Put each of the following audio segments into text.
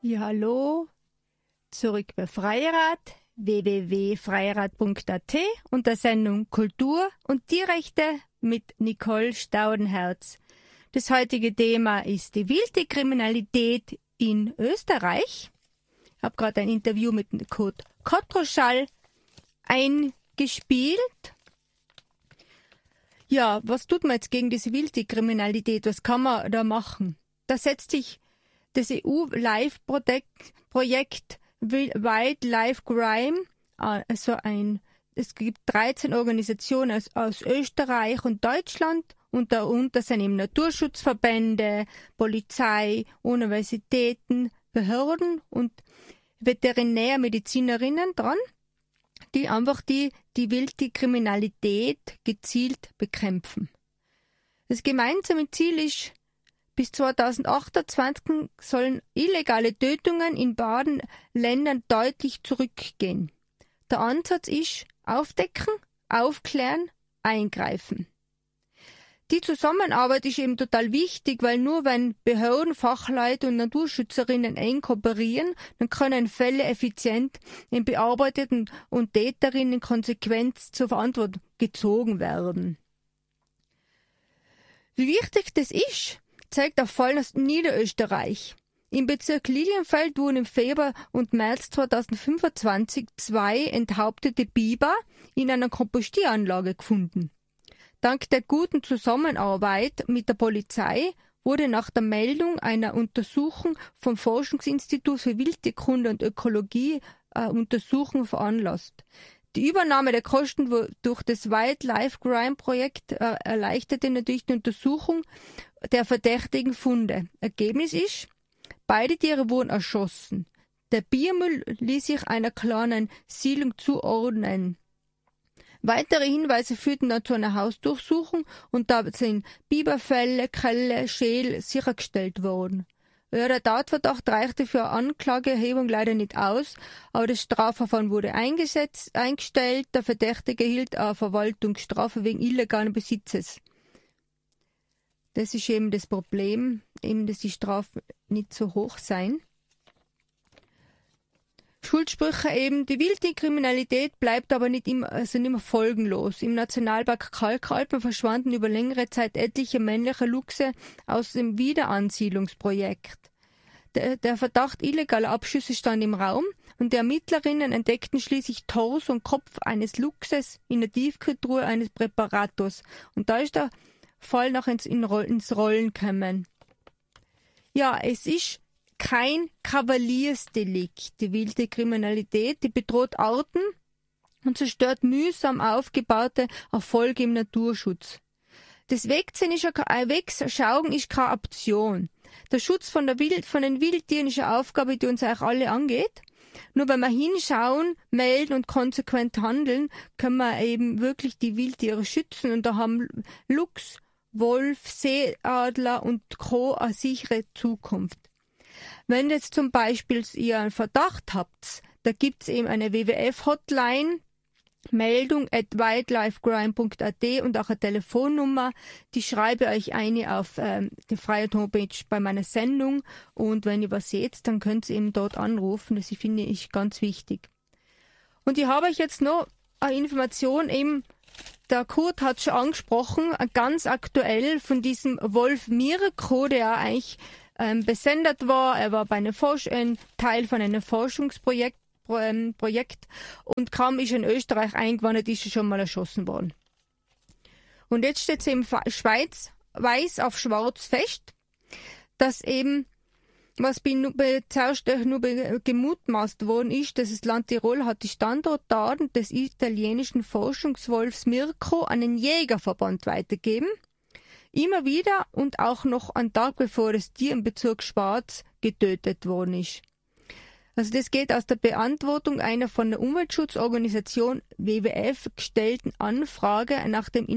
Ja, hallo, zurück bei Freirad, www.freirad.at und der Sendung Kultur und Tierrechte mit Nicole Staudenherz. Das heutige Thema ist die wilde Kriminalität in Österreich. Ich habe gerade ein Interview mit Kurt Kotroschall eingespielt. Ja, was tut man jetzt gegen diese wilde Kriminalität? Was kann man da machen? Da setzt sich das EU-Live-Projekt Wildlife Crime, es gibt 13 Organisationen aus Österreich und Deutschland und darunter sind eben Naturschutzverbände, Polizei, Universitäten, Behörden und Veterinärmedizinerinnen dran, die einfach die wilde Kriminalität gezielt bekämpfen. Das gemeinsame Ziel ist, bis 2028 sollen illegale Tötungen in beiden Ländern deutlich zurückgehen. Der Ansatz ist aufdecken, aufklären, eingreifen. Die Zusammenarbeit ist eben total wichtig, weil nur wenn Behörden, Fachleute und Naturschützerinnen eng kooperieren, dann können Fälle effizient bearbeitet und Täterinnen konsequent zur Verantwortung gezogen werden. Wie wichtig das ist, zeigt der Fall aus Niederösterreich. Im Bezirk Lilienfeld wurden im Februar und März 2025 2 enthauptete Biber in einer Kompostieranlage gefunden. Dank der guten Zusammenarbeit mit der Polizei wurde nach der Meldung einer Untersuchung vom Forschungsinstitut für Wildtierkunde und Ökologie Untersuchung veranlasst. Die Übernahme der Kosten durch das Wildlife Crime Projekt erleichterte natürlich die Untersuchung der verdächtigen Funde. Ergebnis ist, beide Tiere wurden erschossen. Der Biermüll ließ sich einer kleinen Siedlung zuordnen. Weitere Hinweise führten dann zu einer Hausdurchsuchung und da sind Biberfelle, Kelle, Schäl sichergestellt worden. Ja, der Tatverdacht reichte für Anklageerhebung leider nicht aus, aber das Strafverfahren wurde eingestellt. Der Verdächtige erhielt eine Verwaltungsstrafe wegen illegalen Besitzes. Das ist eben das Problem, eben, dass die Strafen nicht so hoch sein. Schuldsprüche eben, die wilde Kriminalität bleibt aber nicht immer folgenlos. Im Nationalpark Kalkalpen verschwanden über längere Zeit etliche männliche Luchse aus dem Wiederansiedlungsprojekt. Der Verdacht illegaler Abschüsse stand im Raum und die Ermittlerinnen entdeckten schließlich Torso und Kopf eines Luchses in der Tiefkühltruhe eines Präparators. Und da ist der Fall noch ins Rollen gekommen. Ja, es ist kein Kavaliersdelikt, die wilde Kriminalität, die bedroht Arten und zerstört mühsam aufgebaute Erfolge im Naturschutz. Das Wegschauen ist keine Option. Der Schutz von den Wildtieren ist eine Aufgabe, die uns eigentlich alle angeht. Nur wenn wir hinschauen, melden und konsequent handeln, können wir eben wirklich die Wildtiere schützen. Und da haben Luchs, Wolf, Seeadler und Co. eine sichere Zukunft. Wenn jetzt zum Beispiel ihr einen Verdacht habt, da gibt's eben eine WWF-Hotline, Meldung @wildlifecrime.at und auch eine Telefonnummer. Die schreibe euch eine auf die freie Homepage bei meiner Sendung. Und wenn ihr was seht, dann könnt ihr eben dort anrufen. Das finde ich ganz wichtig. Und ich habe euch jetzt noch eine Information eben, der Kurt hat schon angesprochen, ganz aktuell von diesem Wolf Mirko, der eigentlich besendet war. Er war bei einem Teil von einem Forschungsprojekt und kaum ist er in Österreich eingewandert, ist er schon mal erschossen worden. Und jetzt steht es in Schweiz weiß auf schwarz fest, dass eben, was zuerst nur gemutmaßt worden ist, dass das Land Tirol hat die Standortdaten des italienischen Forschungswolfs Mirko an den Jägerverband weitergegeben. Immer wieder und auch noch einen Tag bevor das Tier im Bezirk Schwarz getötet worden ist. Also das geht aus der Beantwortung einer von der Umweltschutzorganisation WWF gestellten Anfrage nach dem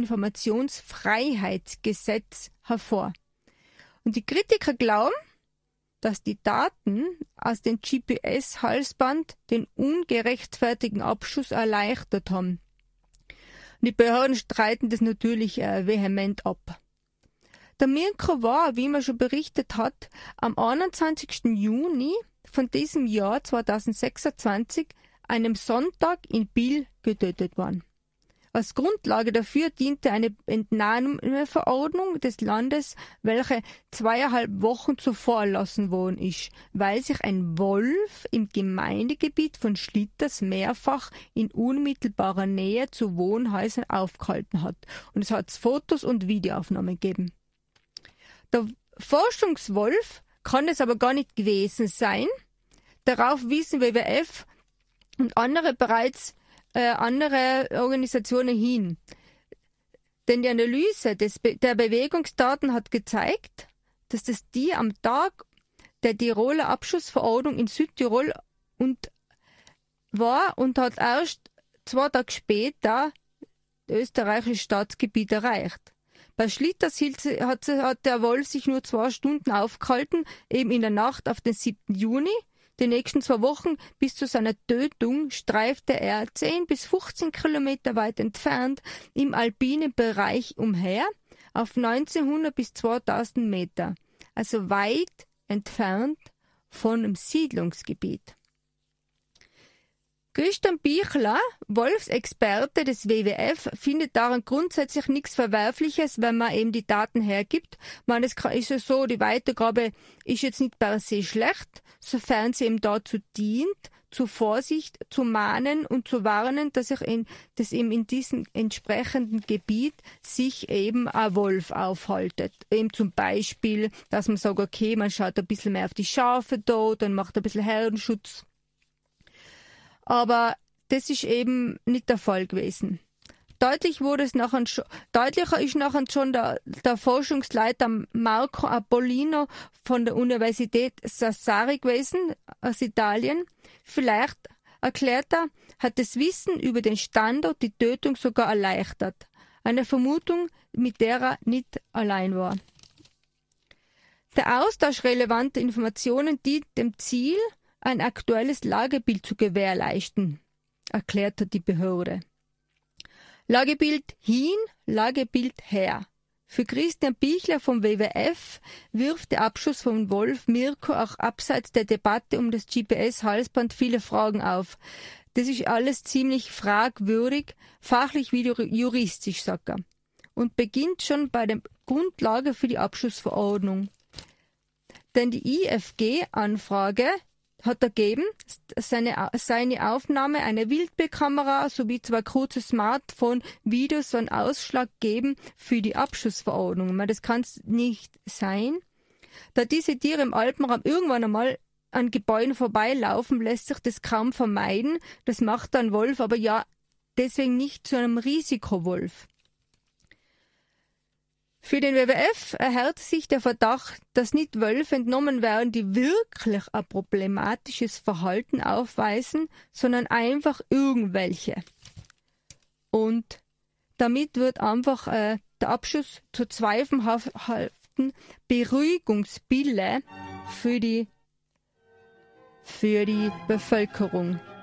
Informationsfreiheitsgesetz hervor. Und die Kritiker glauben, dass die Daten aus dem GPS-Halsband den ungerechtfertigten Abschuss erleichtert haben. Und die Behörden streiten das natürlich vehement ab. Der Mirko war, wie man schon berichtet hat, am 21. Juni von diesem Jahr 2026, einem Sonntag in Biel, getötet worden. Als Grundlage dafür diente eine Entnahmeverordnung des Landes, welche 2,5 Wochen zuvor erlassen worden ist, weil sich ein Wolf im Gemeindegebiet von Schlitters mehrfach in unmittelbarer Nähe zu Wohnhäusern aufgehalten hat. Und es hat Fotos und Videoaufnahmen gegeben. Der Forschungswolf kann es aber gar nicht gewesen sein. Darauf wiesen WWF und andere Organisationen hin. Denn die Analyse der Bewegungsdaten hat gezeigt, dass das Tier am Tag der Tiroler Abschussverordnung in Südtirol war und hat erst 2 Tage später das österreichische Staatsgebiet erreicht. Bei Schlitters hat der Wolf sich nur 2 Stunden aufgehalten, eben in der Nacht auf den 7. Juni. Die nächsten 2 Wochen bis zu seiner Tötung streifte er 10 bis 15 Kilometer weit entfernt im alpinen Bereich umher, auf 1900 bis 2000 Meter, also weit entfernt von dem Siedlungsgebiet. Christian Bichler, Wolfsexperte des WWF, findet daran grundsätzlich nichts Verwerfliches, wenn man eben die Daten hergibt. Es ist ja so, die Weitergabe ist jetzt nicht per se schlecht, sofern sie eben dazu dient, zur Vorsicht zu mahnen und zu warnen, dass eben in diesem entsprechenden Gebiet sich eben ein Wolf aufhaltet. Eben zum Beispiel, dass man sagt, okay, man schaut ein bisschen mehr auf die Schafe dort und macht ein bisschen Herdenschutz. Aber das ist eben nicht der Fall gewesen. Deutlicher ist nachher schon der Forschungsleiter Marco Apollino von der Universität Sassari gewesen, aus Italien. Vielleicht, erklärt er, hat das Wissen über den Standort die Tötung sogar erleichtert. Eine Vermutung, mit der er nicht allein war. Der Austausch relevanter Informationen dient dem Ziel, ein aktuelles Lagebild zu gewährleisten, erklärte die Behörde. Lagebild hin, Lagebild her. Für Christian Bichler vom WWF wirft der Abschuss von Wolf Mirko auch abseits der Debatte um das GPS-Halsband viele Fragen auf. Das ist alles ziemlich fragwürdig, fachlich wie juristisch, sagt er. Und beginnt schon bei der Grundlage für die Abschussverordnung. Denn die IFG-Anfrage hat ergeben, seine Aufnahme einer Wildbildkamera sowie 2 kurze Smartphone-Videos sollen Ausschlag geben für die Abschussverordnung. Das kann es nicht sein. Da diese Tiere im Alpenraum irgendwann einmal an Gebäuden vorbeilaufen, lässt sich das kaum vermeiden. Das macht ein Wolf aber ja deswegen nicht zu einem Risikowolf. Für den WWF erhärtet sich der Verdacht, dass nicht Wölfe entnommen werden, die wirklich ein problematisches Verhalten aufweisen, sondern einfach irgendwelche. Und damit wird einfach der Abschuss zur zweifelhaften Beruhigungspille für die Bevölkerung.